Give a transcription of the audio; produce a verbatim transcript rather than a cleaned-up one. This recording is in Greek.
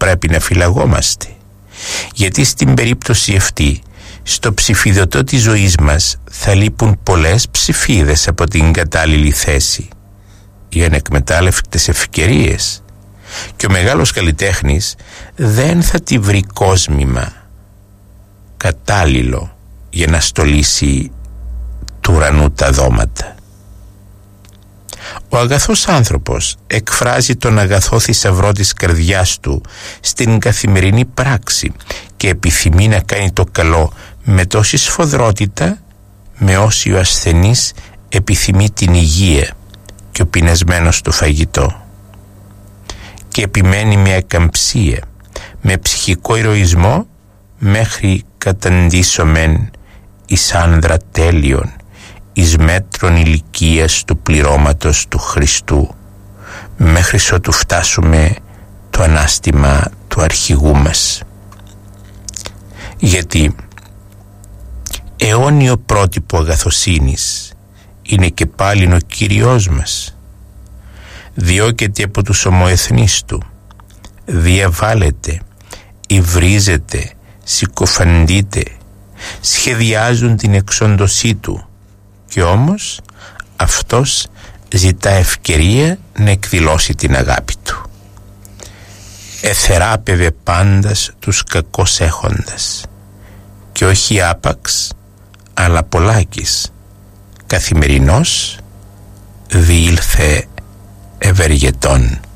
πρέπει να φυλαγόμαστε, γιατί στην περίπτωση αυτή στο ψηφιδωτό της ζωής μας θα λείπουν πολλές ψηφίδες από την κατάλληλη θέση, οι ανεκμετάλλευτες ευκαιρίες, και ο μεγάλος καλλιτέχνης δεν θα τη βρει κόσμημα κατάλληλο για να στολίσει του ουρανού τα δώματα. Ο αγαθός άνθρωπος εκφράζει τον αγαθό θησαυρό της καρδιάς του στην καθημερινή πράξη και επιθυμεί να κάνει το καλό με τόση σφοδρότητα με όση ο ασθενής επιθυμεί την υγεία και ο πεινασμένος το φαγητό, και επιμένει με ακαμψία, με ψυχικό ηρωισμό, μέχρι καταντήσομεν εις άνδρα τέλειον, εις μέτρων ηλικίας του πληρώματος του Χριστού, μέχρι ότου φτάσουμε το ανάστημα του αρχηγού μας. Γιατί αιώνιο πρότυπο αγαθοσύνης είναι και πάλιν ο Κύριος μας. Διώκεται από τους ομοεθνείς του, διαβάλλεται, υβρίζεται, συκοφαντείται, σχεδιάζουν την εξόντωσή του, και όμως αυτός ζητά ευκαιρία να εκδηλώσει την αγάπη του. Εθεράπευε πάντας τους κακώς έχοντας, και όχι άπαξ αλλά πολλάκις, καθημερινός διήλθε ευεργετών.